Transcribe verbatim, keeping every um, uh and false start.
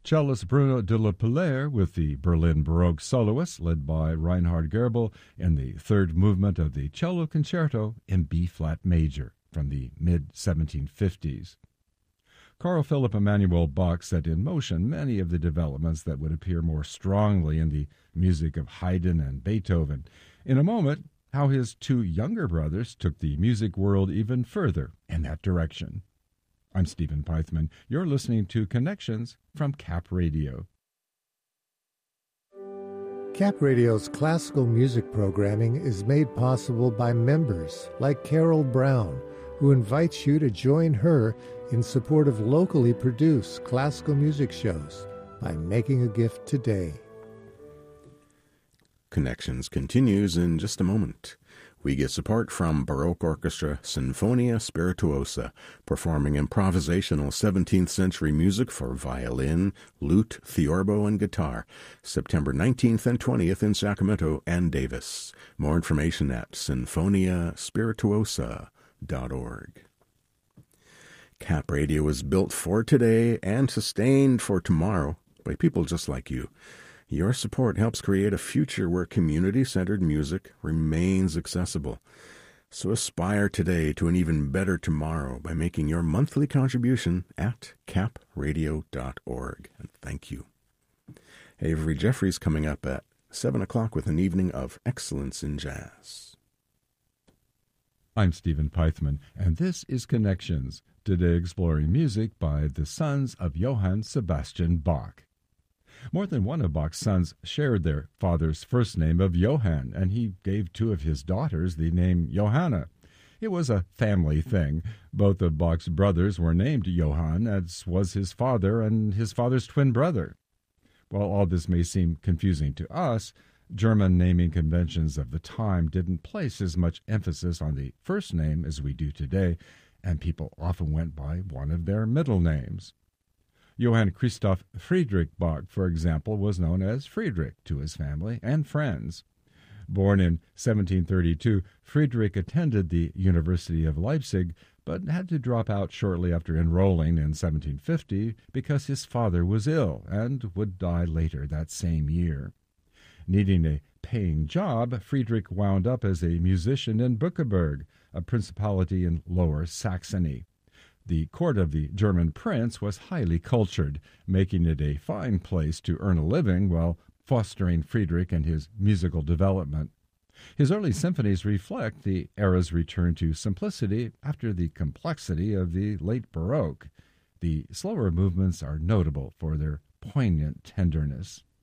Cellist Bruno de la Polaire with the Berlin Baroque soloists led by Reinhard Goebel in the third movement of the Cello Concerto in B-flat major from the mid seventeen fifties. Carl Philipp Emanuel Bach set in motion many of the developments that would appear more strongly in the music of Haydn and Beethoven. In a moment, how his two younger brothers took the music world even further in that direction. I'm Stephen Pythman. You're listening to Connections from Cap Radio. Cap Radio's classical music programming is made possible by members like Carol Brown, who invites you to join her in support of locally produced classical music shows by making a gift today. Connections continues in just a moment. We get support from Baroque Orchestra Sinfonia Spirituosa, performing improvisational seventeenth century music for violin, lute, theorbo, and guitar, September nineteenth and twentieth in Sacramento and Davis. More information at sinfonia spirituosa dot org. Cap Radio is built for today and sustained for tomorrow by people just like you. Your support helps create a future where community-centered music remains accessible. So aspire today to an even better tomorrow by making your monthly contribution at cap radio dot org. And thank you. Avery Jeffries coming up at seven o'clock with an evening of excellence in jazz. I'm Stephen Pythman, and this is Connections, today exploring music by the sons of Johann Sebastian Bach. More than one of Bach's sons shared their father's first name of Johann, and he gave two of his daughters the name Johanna. It was a family thing. Both of Bach's brothers were named Johann, as was his father and his father's twin brother. While all this may seem confusing to us, German naming conventions of the time didn't place as much emphasis on the first name as we do today, and people often went by one of their middle names. Johann Christoph Friedrich Bach, for example, was known as Friedrich to his family and friends. Born in seventeen thirty-two, Friedrich attended the University of Leipzig, but had to drop out shortly after enrolling in seventeen fifty because his father was ill and would die later that same year. Needing a paying job, Friedrich wound up as a musician in Bückeburg, a principality in Lower Saxony. The court of the German prince was highly cultured, making it a fine place to earn a living while fostering Friedrich and his musical development. His early symphonies reflect the era's return to simplicity after the complexity of the late Baroque. The slower movements are notable for their poignant tenderness.